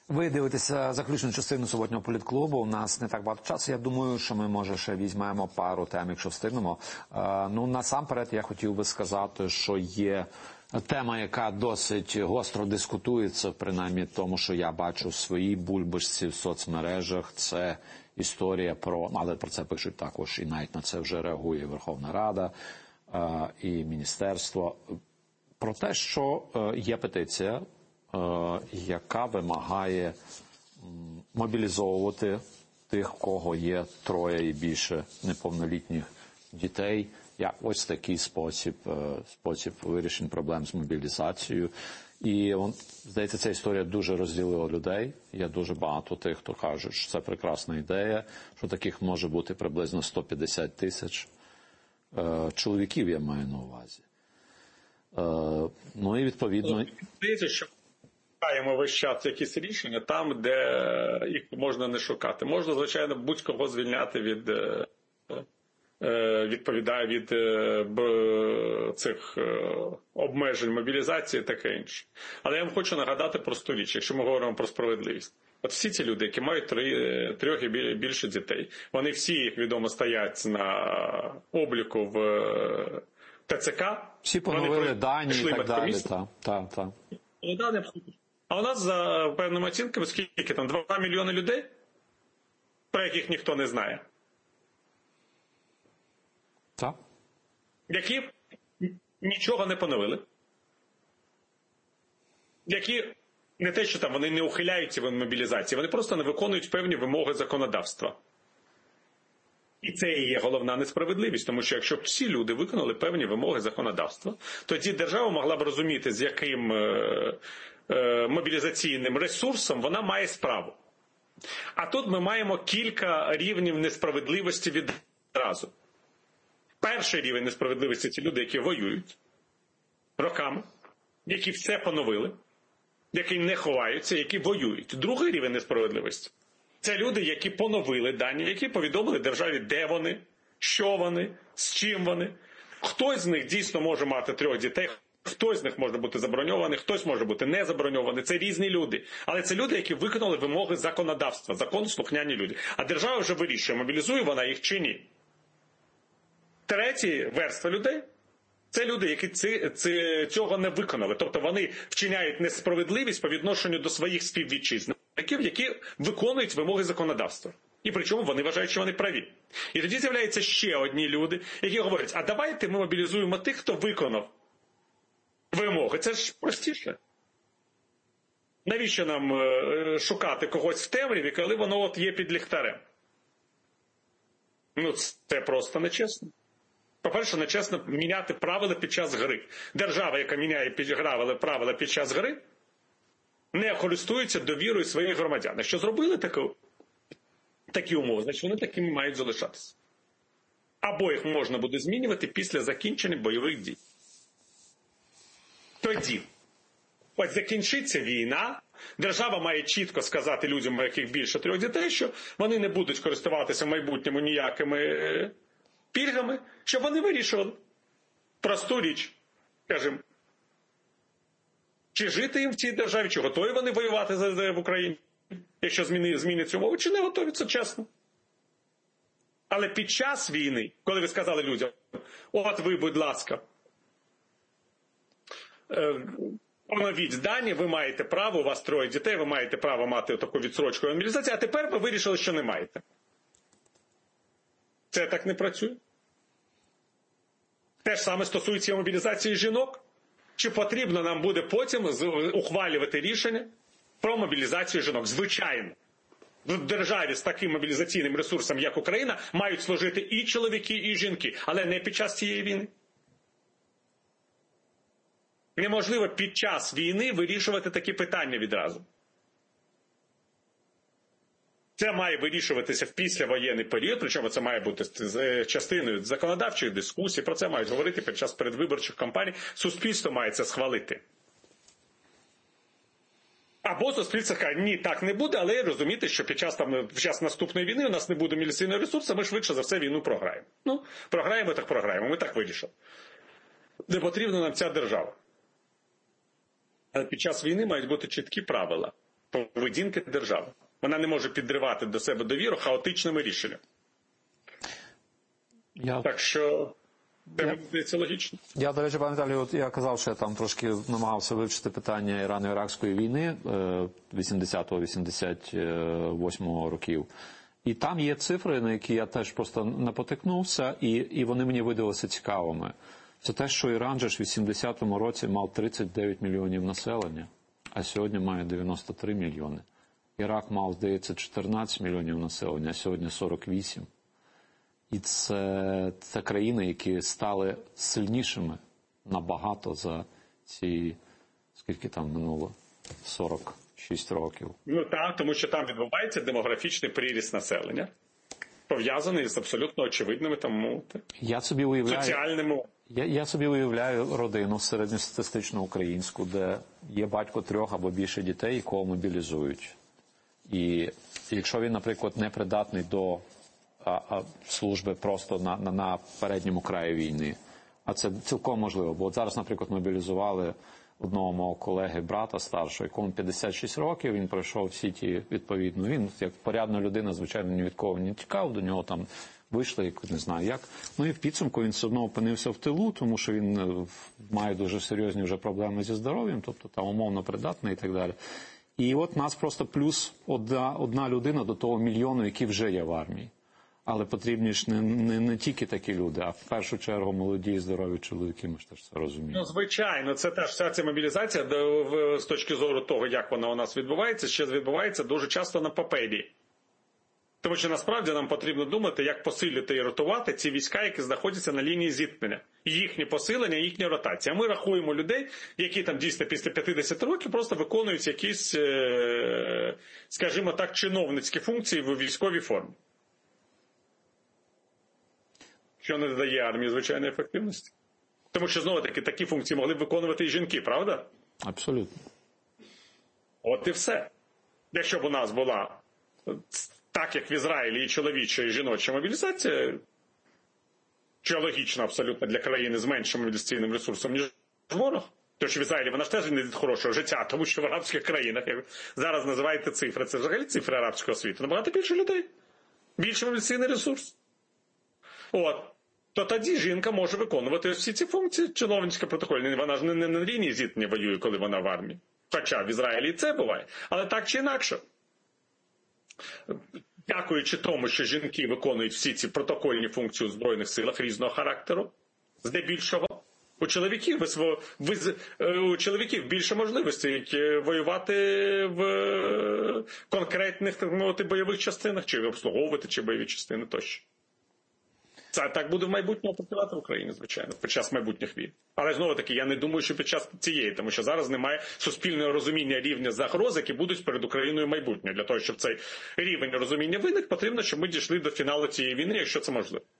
Ви дивитеся заключну частину суботнього політклубу. У нас не так багато часу. Я думаю, що ми, може, ще візьмемо пару тем, якщо встигнемо. Насамперед, я хотів би сказати, що є тема, яка досить гостро дискутується, принаймні тому, що я бачу в своїй бульбашці в соцмережах. Це історія але про це пишуть також, і навіть на це вже реагує Верховна Рада і Міністерство. Про те, що є петиція, яка вимагає мобілізовувати тих, у кого є троє і більше неповнолітніх дітей. Ось такий спосіб вирішення проблем з мобілізацією. І, здається, ця історія дуже розділила людей. Є дуже багато тих, хто каже, що це прекрасна ідея, що таких може бути приблизно 150 тисяч чоловіків, я маю на увазі. І відповідно... Здається, що шукаємо весь час якісь рішення там, де їх можна не шукати. Можна, звичайно, будь-кого звільняти від цих обмежень мобілізації і таке інше. Але я вам хочу нагадати просту річ, якщо ми говоримо про справедливість. От всі ці люди, які мають трьох і більше дітей, вони всі, як відомо, стоять на обліку в ТЦК. Всі поновили дані і так далі. А у нас, за певними оцінками, скільки там, 2 мільйони людей, про яких ніхто не знає. Так. Які нічого не поновили. Які не те, що там вони не ухиляються від мобілізації, вони просто не виконують певні вимоги законодавства. І це і є головна несправедливість, тому що якщо б всі люди виконали певні вимоги законодавства, тоді держава могла б розуміти, з яким мобілізаційним ресурсом вона має справу. А тут ми маємо кілька рівнів несправедливості відразу. Перший рівень несправедливості – це люди, які воюють роками, які все поновили, які не ховаються, які воюють. Другий рівень несправедливості – це люди, які поновили дані, які повідомили державі, де вони, що вони, з чим вони. Хтось з них дійсно може мати 3 дітей, хтось з них може бути заброньований, хтось може бути не заброньований. Це різні люди. Але це люди, які виконали вимоги законодавства, законослухняні люди. А держава вже вирішує, мобілізує вона їх чи ні. Третя верства людей – це люди, які цього не виконали. Тобто вони вчиняють несправедливість по відношенню до своїх співвітчизників, які виконують вимоги законодавства. І причому вони вважають, що вони праві. І тоді з'являються ще одні люди, які говорять, а давайте ми мобілізуємо тих, хто виконав вимоги. Це ж простіше. Навіщо нам шукати когось в темряві, коли воно от є під ліхтарем? Це просто нечесно. По-перше, нечесно міняти правила під час гри. Держава, яка міняє правила під час гри, не користується довірою своїх громадян. Якщо зробили такі умови, значить вони такими мають залишатися. Або їх можна буде змінювати після закінчення бойових дій. Тоді, ось закінчиться війна, держава має чітко сказати людям, у яких більше 3 дітей, що вони не будуть користуватися в майбутньому ніякими пільгами, щоб вони вирішували просту річ. Скажімо, чи жити їм в цій державі, чи готові вони воювати в Україні, якщо зміняться умови, чи не готові, це чесно. Але під час війни, коли ви сказали людям, от ви, будь ласка, поновіть дані, ви маєте право, у вас 3 дітей, ви маєте право мати таку відсрочку мобілізацію, а тепер ви вирішили, що не маєте. Це так не працює. Те ж саме стосується мобілізації жінок. Чи потрібно нам буде потім ухвалювати рішення про мобілізацію жінок? Звичайно. В державі з таким мобілізаційним ресурсом, як Україна, мають служити і чоловіки, і жінки. Але не під час цієї війни. Неможливо під час війни вирішувати такі питання відразу. Це має вирішуватися в післявоєнний період, причому це має бути частиною законодавчої дискусії, про це мають говорити під час передвиборчих кампаній, суспільство має це схвалити. Або суспільство каже, ні, так не буде, але розумієте, що під час наступної війни у нас не буде міліційного ресурсу, ми швидше за все війну програємо. Програємо, так програємо, ми так вирішили. Не потрібна нам ця держава. Але під час війни мають бути чіткі правила. поведінки держави. Вона не може підривати до себе довіру хаотичними рішеннями. Так що це логічно. Я, до речі, пам'ятаю, от я казав, що я там трошки намагався вивчити питання Ірано-Іракської війни 80-88 років. І там є цифри, на які я теж просто напотикнувся, і вони мені видалися цікавими. Це те, що Іран же ж в 80-му році мав 39 мільйонів населення, а сьогодні має 93 мільйони. Ірак мав, здається, 14 мільйонів населення, а сьогодні 48. І це країни, які стали сильнішими набагато за ці, скільки там минуло, 46 років. Ну так, тому що там відбувається демографічний приріст населення, пов'язаний з абсолютно очевидними там соціальними. Я собі уявляю родину середньостатистичну українську, де є батько 3 або більше дітей, якого мобілізують. І якщо він, наприклад, не придатний до служби просто на передньому краї війни, а це цілком можливо, бо от зараз, наприклад, мобілізували одного мого колеги, брата старшого, якому 56 років, він пройшов всі ті, відповідно, він як порядна людина, звичайно, ні від кого не тікав, до нього там вийшли, не знаю як. Ну і в підсумку він все одно опинився в тилу, тому що він має дуже серйозні вже проблеми зі здоров'ям, тобто там умовно придатний і так далі. І от нас просто плюс одна людина до того мільйону, який вже є в армії. Але потрібні ж не тільки такі люди, а в першу чергу молоді і здорові чоловіки, ми ж теж це розуміємо. Ну, звичайно, це теж вся ця мобілізація, з точки зору того, як вона у нас відбувається, ще відбувається дуже часто на папері. Тому що насправді нам потрібно думати, як посилити і ротувати ці війська, які знаходяться на лінії зіткнення. Їхнє посилення, їхня ротація. Ми рахуємо людей, які там дійсно після 50 років просто виконують якісь, скажімо так, чиновницькі функції в військовій формі. Що не додає армії звичайної ефективності. Тому що, знову-таки, такі функції могли б виконувати і жінки, правда? Абсолютно. От і все. Якщо б у нас була, так як в Ізраїлі, і чоловіча, і жіноча мобілізація, що логічно абсолютно для країни з меншим мобілізаційним ресурсом, ніж ворог, тому що в Ізраїлі вона ж теж не від хорошого життя, тому що в арабських країнах, як зараз називаєте цифри, це взагалі цифри арабського світу, набагато більше людей, більший мобілізаційний ресурс. От. То тоді жінка може виконувати всі ці функції чиновницькі протокольні. Вона ж не на лінії зіткнення воює, коли вона в армії. Хоча в Ізраїлі і це буває. Але так чи інакше. Дякуючи тому, що жінки виконують всі ці протокольні функції у Збройних силах різного характеру, здебільшого, у чоловіків більше можливостей воювати в конкретних бойових частинах, чи обслуговувати, чи бойові частини тощо. Це так буде в майбутньому працювати в Україні, звичайно, під час майбутніх війн. Але, знову-таки, я не думаю, що під час цієї, тому що зараз немає суспільного розуміння рівня загроз, які будуть перед Україною майбутнє. Для того, щоб цей рівень розуміння виник, потрібно, щоб ми дійшли до фіналу цієї війни, якщо це можливо.